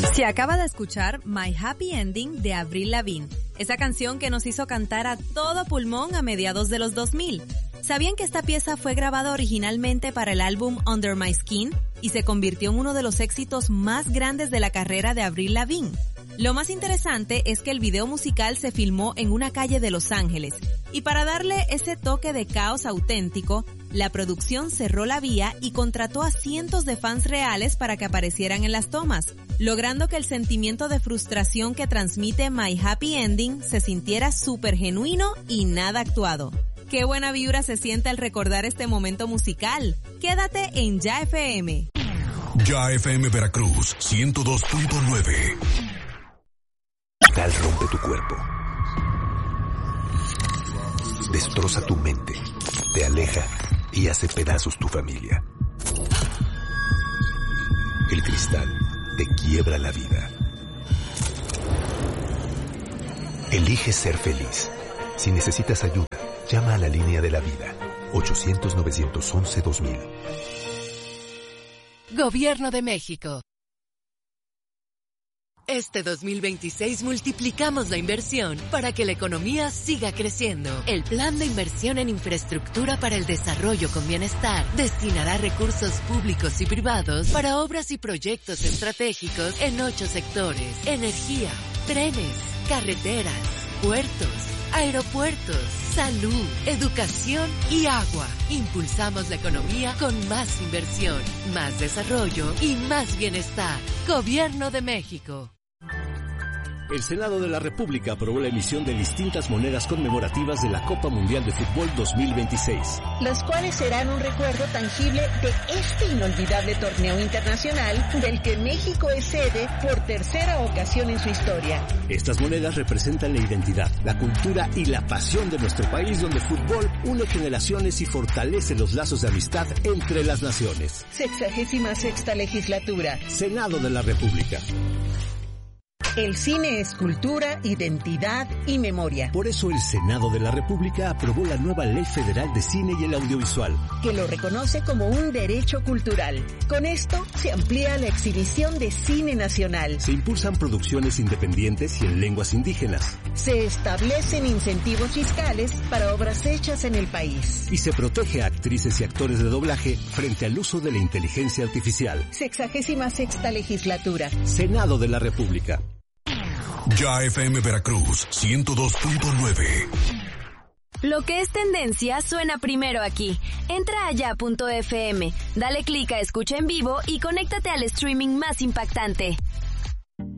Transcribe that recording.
Se acaba de escuchar My Happy Ending de Avril Lavigne, esa canción que nos hizo cantar a todo pulmón a mediados de los 2000. ¿Sabían que esta pieza fue grabada originalmente para el álbum Under My Skin y se convirtió en uno de los éxitos más grandes de la carrera de Avril Lavigne? Lo más interesante es que el video musical se filmó en una calle de Los Ángeles y para darle ese toque de caos auténtico, la producción cerró la vía y contrató a cientos de fans reales para que aparecieran en las tomas, logrando que el sentimiento de frustración que transmite My Happy Ending se sintiera súper genuino y nada actuado. ¡Qué buena vibra se siente al recordar este momento musical! Quédate en Ya FM. Ya FM Veracruz 102.9. Tal rompe tu cuerpo. Destroza tu mente. Te aleja y hace pedazos tu familia. El cristal te quiebra la vida. Elige ser feliz. Si necesitas ayuda, llama a la línea de la vida. 800-911-2000. Gobierno de México. Este 2026 multiplicamos la inversión para que la economía siga creciendo. El Plan de Inversión en Infraestructura para el Desarrollo con Bienestar destinará recursos públicos y privados para obras y proyectos estratégicos en 8 sectores: energía, trenes, carreteras, puertos, aeropuertos, salud, educación y agua. Impulsamos la economía con más inversión, más desarrollo y más bienestar. Gobierno de México. El Senado de la República aprobó la emisión de distintas monedas conmemorativas de la Copa Mundial de Fútbol 2026. Las cuales serán un recuerdo tangible de este inolvidable torneo internacional del que México es sede por tercera ocasión en su historia. Estas monedas representan la identidad, la cultura y la pasión de nuestro país, donde el fútbol une generaciones y fortalece los lazos de amistad entre las naciones. 66ª legislatura. Senado de la República. El cine es cultura, identidad y memoria. Por eso el Senado de la República aprobó la nueva Ley Federal de Cine y el Audiovisual, que lo reconoce como un derecho cultural. Con esto se amplía la exhibición de cine nacional. Se impulsan producciones independientes y en lenguas indígenas. Se establecen incentivos fiscales para obras hechas en el país. Y se protege a actrices y actores de doblaje frente al uso de la inteligencia artificial. 66ª legislatura. Senado de la República. Ya FM Veracruz 102.9. Lo que es tendencia suena primero aquí. Entra a ya.fm, dale clic a escucha en vivo y conéctate al streaming más impactante.